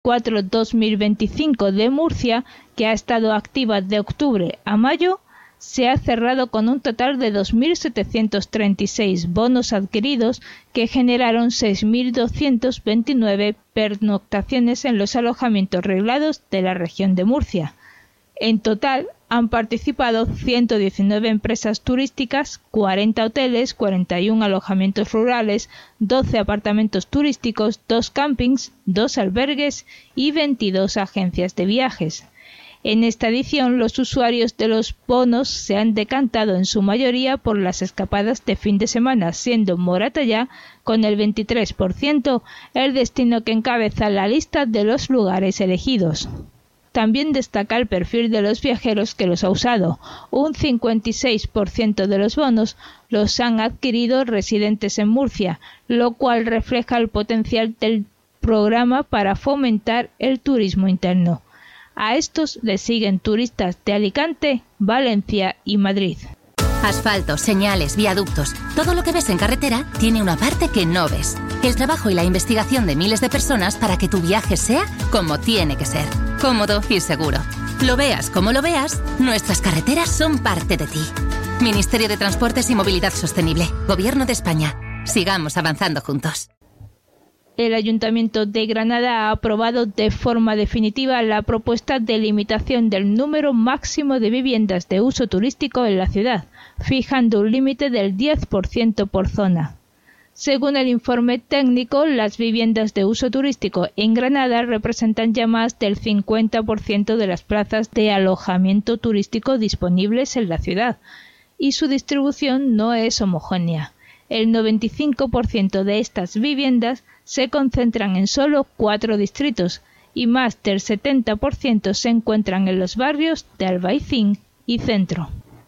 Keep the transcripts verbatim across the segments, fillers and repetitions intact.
cuatro barra dos mil veinticinco de Murcia, que ha estado activa de octubre a mayo, se ha cerrado con un total de dos mil setecientos treinta y seis bonos adquiridos que generaron seis mil doscientas veintinueve pernoctaciones en los alojamientos reglados de la región de Murcia. En total han participado ciento diecinueve empresas turísticas, cuarenta hoteles, cuarenta y uno alojamientos rurales, doce apartamentos turísticos, dos campings, dos albergues y veintidós agencias de viajes. En esta edición, los usuarios de los bonos se han decantado en su mayoría por las escapadas de fin de semana, siendo Moratalla, con el veintitrés por ciento, el destino que encabeza la lista de los lugares elegidos. También destaca el perfil de los viajeros que los ha usado. Un cincuenta y seis por ciento de los bonos los han adquirido residentes en Murcia, lo cual refleja el potencial del programa para fomentar el turismo interno. A estos le siguen turistas de Alicante, Valencia y Madrid. Asfalto, señales, viaductos, todo lo que ves en carretera tiene una parte que no ves. El trabajo y la investigación de miles de personas para que tu viaje sea como tiene que ser, cómodo y seguro. Lo veas como lo veas, nuestras carreteras son parte de ti. Ministerio de Transportes y Movilidad Sostenible, Gobierno de España. Sigamos avanzando juntos. El Ayuntamiento de Granada ha aprobado de forma definitiva la propuesta de limitación del número máximo de viviendas de uso turístico en la ciudad, fijando un límite del diez por ciento por zona. Según el informe técnico, las viviendas de uso turístico en Granada representan ya más del cincuenta por ciento de las plazas de alojamiento turístico disponibles en la ciudad, y su distribución no es homogénea. El noventa y cinco por ciento de estas viviendas se concentran en solo cuatro distritos y más del setenta por ciento se encuentran en los barrios de Albaicín y Centro.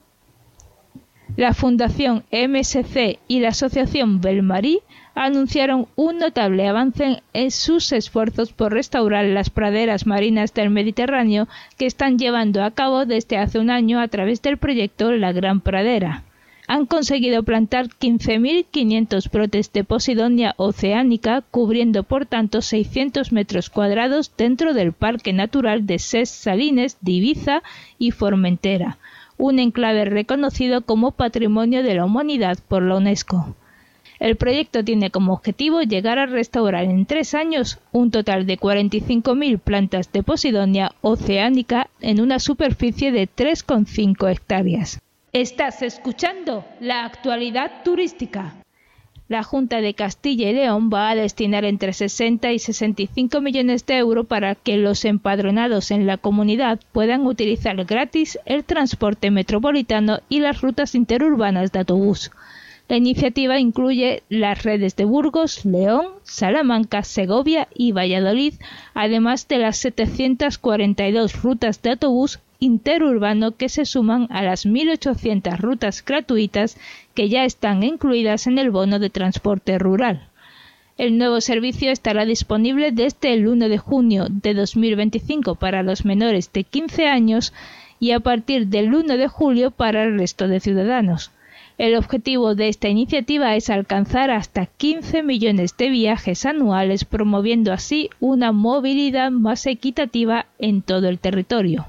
La Fundación M S C y la Asociación Belmarí anunciaron un notable avance en sus esfuerzos por restaurar las praderas marinas del Mediterráneo que están llevando a cabo desde hace un año a través del proyecto La Gran Pradera. Han conseguido plantar quince mil quinientos brotes de Posidonia oceánica, cubriendo por tanto seiscientos metros cuadrados dentro del Parque Natural de Ses Salines de Ibiza y Formentera, un enclave reconocido como Patrimonio de la Humanidad por la UNESCO. El proyecto tiene como objetivo llegar a restaurar en tres años un total de cuarenta y cinco mil plantas de Posidonia oceánica en una superficie de tres coma cinco hectáreas. Estás escuchando la actualidad turística. La Junta de Castilla y León va a destinar entre sesenta y sesenta y cinco millones de euros para que los empadronados en la comunidad puedan utilizar gratis el transporte metropolitano y las rutas interurbanas de autobús. La iniciativa incluye las redes de Burgos, León, Salamanca, Segovia y Valladolid, además de las setecientas cuarenta y dos rutas de autobús interurbano que se suman a las mil ochocientas rutas gratuitas que ya están incluidas en el bono de transporte rural. El nuevo servicio estará disponible desde el uno de junio de dos mil veinticinco para los menores de quince años y a partir del uno de julio para el resto de ciudadanos. El objetivo de esta iniciativa es alcanzar hasta quince millones de viajes anuales, promoviendo así una movilidad más equitativa en todo el territorio.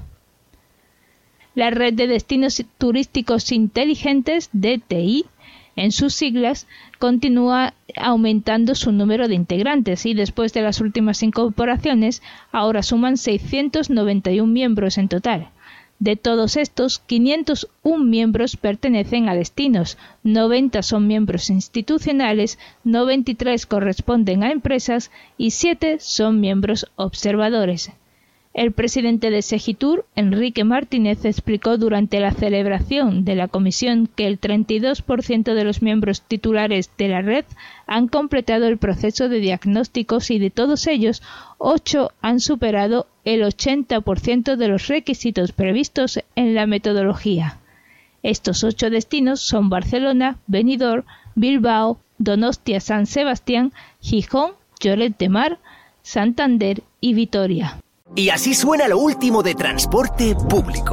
La Red de Destinos Turísticos Inteligentes, D T I, en sus siglas, continúa aumentando su número de integrantes y después de las últimas incorporaciones, ahora suman seiscientos noventa y uno miembros en total. De todos estos, quinientos uno miembros pertenecen a destinos, noventa son miembros institucionales, noventa y tres corresponden a empresas y siete son miembros observadores. El presidente de Segitur, Enrique Martínez, explicó durante la celebración de la comisión que el treinta y dos por ciento de los miembros titulares de la red han completado el proceso de diagnósticos y de todos ellos, ocho han superado el ochenta por ciento de los requisitos previstos en la metodología. Estos ocho destinos son Barcelona, Benidorm, Bilbao, Donostia San Sebastián, Gijón, Lloret de Mar, Santander y Vitoria. Y así suena lo último de transporte público.